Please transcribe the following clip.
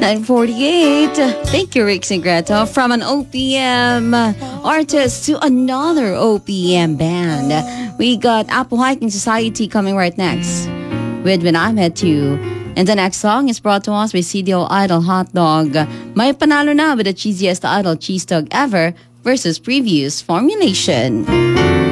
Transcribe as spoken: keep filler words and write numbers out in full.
nine forty-eight. Thank you, Rick Sigreto. From an O P M artist to another O P M band. We got Apple Hiking Society coming right next with When I Met You. And the next song is brought to us by C D O Idol Hot Dog. May panalo na with the cheesiest idol cheese dog ever versus previous formulation.